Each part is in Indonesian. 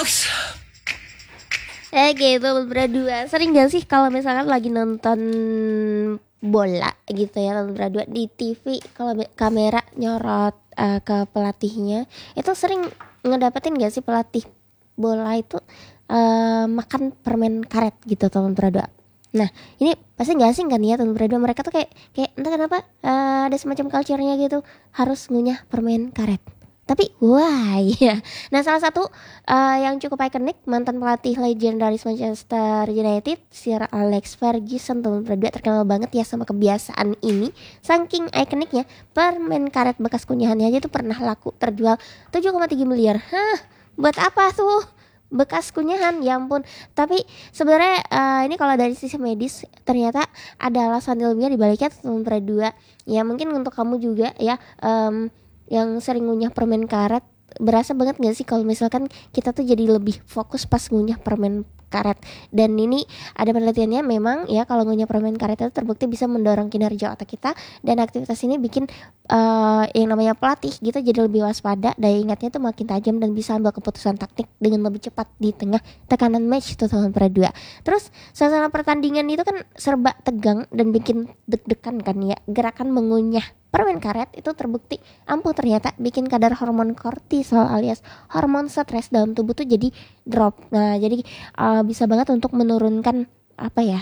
Gitu berdua. Sering gak sih kalau misalkan lagi nonton bola gitu ya, nonton berdua di TV, kalau kamera nyorot ke pelatihnya, itu sering ngedapetin gak sih pelatih bola itu makan permen karet gitu teman berdua. Nah ini pasti nggak asing kan ya teman berdua, mereka tuh kayak kayak entah kenapa ada semacam culture-nya gitu, harus ngunyah permen karet. Tapi wah ya. Nah salah satu yang cukup ikonik, mantan pelatih legendaris Manchester United Sir Alex Ferguson teman berdua terkenal banget ya sama kebiasaan ini. Saking ikoniknya, permen karet bekas kunyahannya aja tuh pernah laku terjual 7,3 miliar. Hah, buat apa tuh bekas kunyahan, ya ampun. Tapi sebenarnya ini kalau dari sisi medis ternyata ada alasan ilmiah dibaliknya teman berdua. Ya mungkin untuk kamu juga ya, yang sering ngunyah permen karet, berasa banget gak sih kalau misalkan kita tuh jadi lebih fokus pas ngunyah permen karet. Dan ini ada penelitiannya memang ya, kalau ngunyah permen karet itu terbukti bisa mendorong kinerja otak kita, dan aktivitas ini bikin yang namanya pelatih gitu jadi lebih waspada, daya ingatnya tuh makin tajam, dan bisa ambil keputusan taktik dengan lebih cepat di tengah tekanan match tuh teman berdua. Terus suasana pertandingan itu kan serba tegang dan bikin deg-degan kan ya. Gerakan mengunyah permen karet itu terbukti ampuh ternyata bikin kadar hormon kortisol alias hormon stres dalam tubuh tuh jadi drop. Nah jadi bisa banget untuk menurunkan apa ya,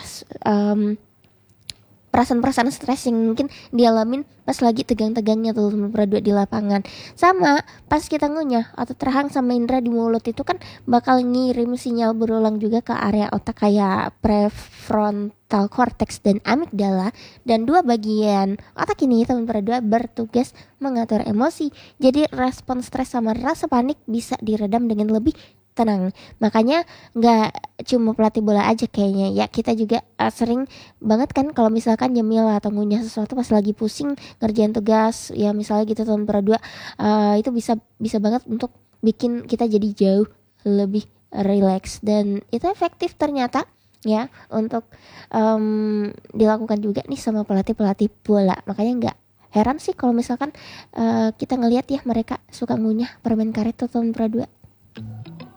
perasaan-perasaan stres yang mungkin dialamin pas lagi tegang-tegangnya tuh berdua di lapangan. Sama pas kita ngunyah, otot rahang sama indera di mulut itu kan bakal ngirim sinyal berulang juga ke area otak kayak prefrontal cortex dan amigdala, dan dua bagian otak ini teman berdua bertugas mengatur emosi. Jadi respon stres sama rasa panik bisa diredam dengan lebih tenang. Makanya nggak cuma pelatih bola aja kayaknya ya, kita juga sering banget kan kalau misalkan nyemil atau ngunyah sesuatu pas lagi pusing ngerjain tugas ya misalnya gitu teman berdua, itu bisa bisa banget untuk bikin kita jadi jauh lebih relax, dan itu efektif ternyata ya untuk dilakukan juga nih sama pelatih bola. Makanya nggak heran sih kalau misalkan kita ngelihat ya mereka suka ngunyah permen karet tuh teman berdua.